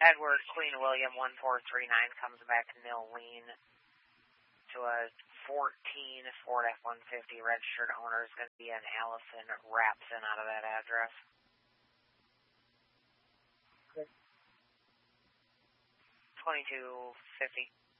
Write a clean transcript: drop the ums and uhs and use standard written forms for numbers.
Edward Queen William 1439 comes back Nilleen to a 14 Ford F-150 registered owner is going to be an Allison Rapson out of that address. Okay. 2250.